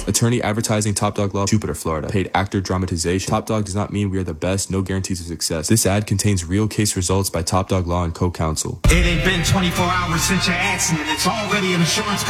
Attorney advertising Top Dog Law, Jupiter, Florida. Paid actor dramatization. Top Dog does not mean we are the best, no guarantees of success. This ad contains real case results by Top Dog Law and co-counsel. It ain't been 24 hours since your accident. It's already an insurance